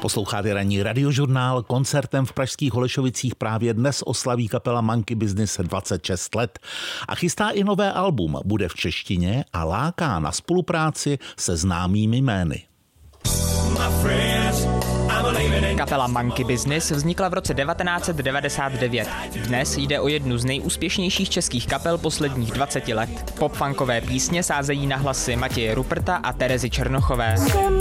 Posloucháte ranní radiožurnál. Koncertem v pražských Holešovicích právě dnes oslaví kapela Monkey Business 26 let a chystá i nové album. Bude v češtině a láká na spolupráci se známými jmény. Kapela Monkey Business vznikla v roce 1999. Dnes jde o jednu z nejúspěšnějších českých kapel posledních 20 let. Pop-funkové písně sázejí na hlasy Matěje Ruperta a Terezy Černochové.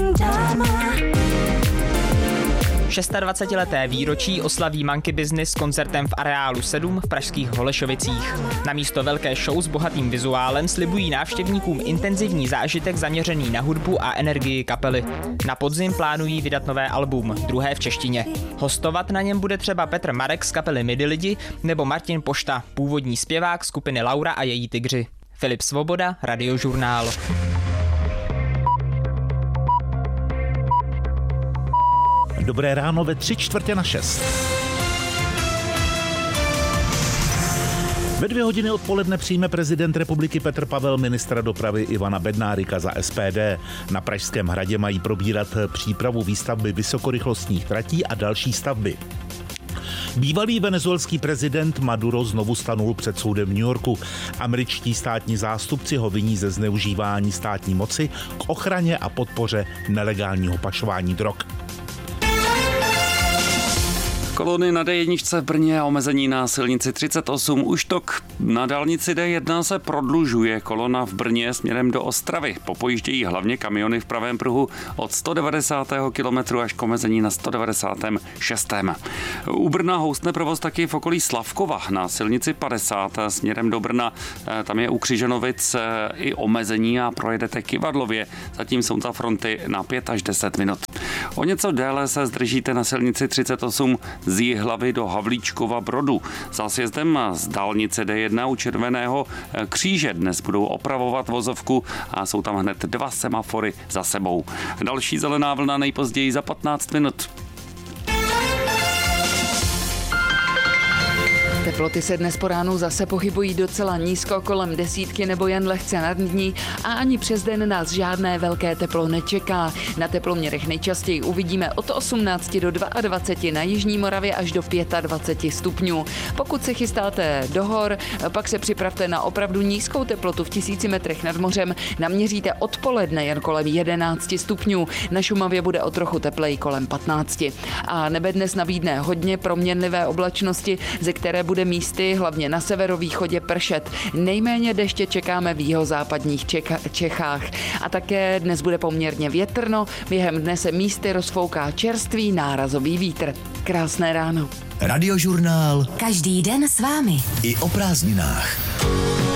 26leté výročí oslaví Monkey Business s koncertem v areálu 7 v pražských Holešovicích. Namísto velké show s bohatým vizuálem slibují návštěvníkům intenzivní zážitek zaměřený na hudbu a energii kapely. Na podzim plánují vydat nové album, druhé v češtině. Hostovat na něm bude třeba Petr Marek z kapely Midi Lidi nebo Martin Pošta, původní zpěvák skupiny Laura a její tygři. Filip Svoboda, Radiožurnál. Dobré ráno ve 3:45. Ve 2 hodiny odpoledne přijme prezident republiky Petr Pavel ministra dopravy Ivana Bednárika za SPD. Na Pražském hradě mají probírat přípravu výstavby vysokorychlostních tratí a další stavby. Bývalý venezuelský prezident Maduro znovu stanul před soudem v New Yorku. Američtí státní zástupci ho viní ze zneužívání státní moci k ochraně a podpoře nelegálního pašování drog. Kolony na D1 v Brně a omezení na silnici 38. Už tok na dálnici D1 se prodlužuje. Kolona v Brně směrem do Ostravy. Popojíždějí hlavně kamiony v pravém pruhu od 190. kilometru až k omezení na 196. U Brna houstne provoz taky v okolí Slavkova na silnici 50 směrem do Brna. Tam je u Křižanovic i omezení a projedete Kyvadlově. Zatím jsou za fronty na 5 až 10 minut. O něco déle se zdržíte na silnici 38 z Jihlavy do Havlíčkova Brodu. Za sjezdem z dálnice D1 u Červeného kříže dnes budou opravovat vozovku a jsou tam hned 2 semafory za sebou. Další zelená vlna nejpozději za 15 minut. Teploty se dnes po ránu zase pohybují docela nízko, kolem 10 nebo jen lehce nad ní a ani přes den nás žádné velké teplo nečeká. Na teploměrech nejčastěji uvidíme od 18 do 22 na jižní Moravě až do 25 stupňů. Pokud se chystáte do hor, pak se připravte na opravdu nízkou teplotu v 1000 metrech nad mořem. Naměříte odpoledne jen kolem 11 stupňů. Na Šumavě bude o trochu tepleji kolem 15. A nebe dnes nabídne hodně proměnlivé oblačnosti, ze které bude místy, hlavně na severovýchodě, pršet. Nejméně deště čekáme v jihozápadních Čechách. A také dnes bude poměrně větrno, během dne se místy rozfouká čerstvý nárazový vítr. Krásné ráno. Radiožurnál. Každý den s vámi. I o prázdninách.